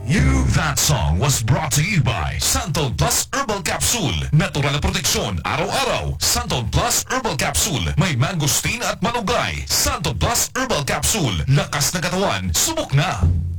That song was brought to you by Santon Plus Herbal Capsule. Natural na proteksyon araw-araw. Santon Plus Herbal Capsule. May mangosteen at malunggay. Santon Plus Herbal Capsule. Lakas na katawan. Subok na!